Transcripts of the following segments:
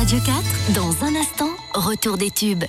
Radio 4, dans un instant, retour des tubes.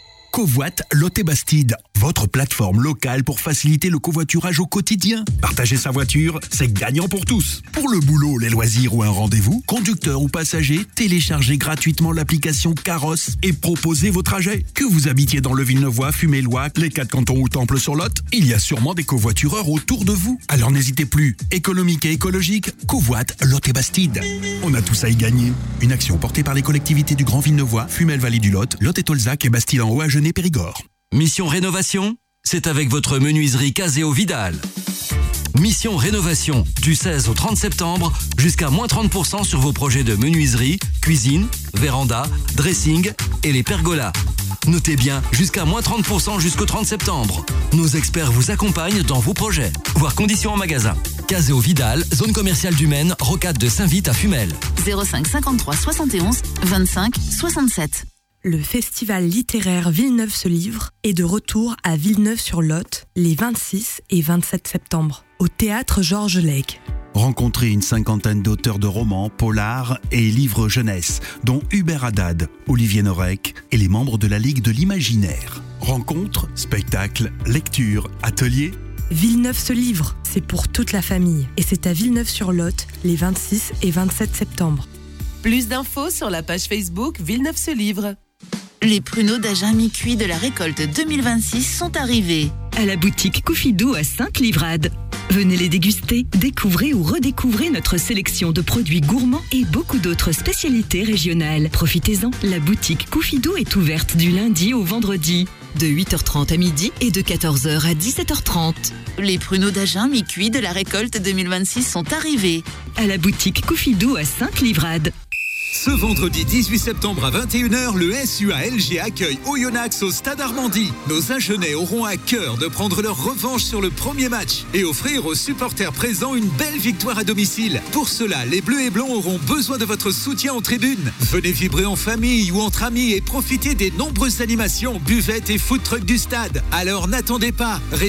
Covoit Lot-et-Bastide, votre plateforme locale pour faciliter le covoiturage au quotidien. Partager sa voiture, c'est gagnant pour tous. Pour le boulot, les loisirs ou un rendez-vous, conducteur ou passager, téléchargez gratuitement l'application Carrosse et proposez vos trajets. Que vous habitiez dans le Villeneuvois, Fumé-Loic, les 4 cantons ou Temple-sur-Lot, il y a sûrement des covoitureurs autour de vous. Alors n'hésitez plus. Économique et écologique, Covoit Lot-et-Bastide. On a tous à y gagner. Une action portée par les collectivités du Grand Villeneuvois, Fumel-Vallée du Lot, Lot-et-Tolzac et Bastille-en-Haut à Périgord. Mission rénovation, c'est avec votre menuiserie Caseo Vidal. Mission rénovation, du 16 au 30 septembre, jusqu'à moins 30% sur vos projets de menuiserie, cuisine, véranda, dressing et les pergolas. Notez bien, jusqu'à moins 30% jusqu'au 30 septembre. Nos experts vous accompagnent dans vos projets. Voir conditions en magasin. Caseo Vidal, zone commerciale du Maine, rocade de Saint-Vite à Fumel. 05 53 71 25 67. Le festival littéraire Villeneuve se livre est de retour à Villeneuve-sur-Lot les 26 et 27 septembre, au théâtre Georges Lake. Rencontrez une cinquantaine d'auteurs de romans, polars et livres jeunesse, dont Hubert Haddad, Olivier Norek et les membres de la Ligue de l'Imaginaire. Rencontres, spectacles, lectures, ateliers. Villeneuve se livre, c'est pour toute la famille et c'est à Villeneuve-sur-Lot les 26 et 27 septembre. Plus d'infos sur la page Facebook Villeneuve se livre. Les pruneaux d'Agen mi-cuits de la récolte 2026 sont arrivés. À la boutique Coufidou à Sainte-Livrade. Venez les déguster, découvrez ou redécouvrez notre sélection de produits gourmands et beaucoup d'autres spécialités régionales. Profitez-en, la boutique Coufidou est ouverte du lundi au vendredi, de 8h30 à midi et de 14h à 17h30. Les pruneaux d'Agen mi-cuits de la récolte 2026 sont arrivés. À la boutique Coufidou à Sainte-Livrade. Ce vendredi 18 septembre à 21h, le SUALG accueille Oyonnax au Stade Armandie. Nos Agenais auront à cœur de prendre leur revanche sur le premier match et offrir aux supporters présents une belle victoire à domicile. Pour cela, les Bleus et Blancs auront besoin de votre soutien en tribune. Venez vibrer en famille ou entre amis et profiter des nombreuses animations, buvettes et food trucks du stade. Alors n'attendez pas,